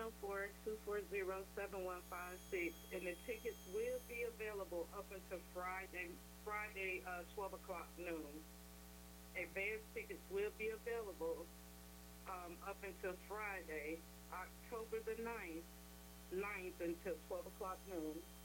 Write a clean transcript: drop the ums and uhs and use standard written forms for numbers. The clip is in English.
714-240-7156. And the tickets will be available up until Friday, 12 o'clock noon. Advance tickets will be available up until Friday, October the 9th until 12 o'clock noon.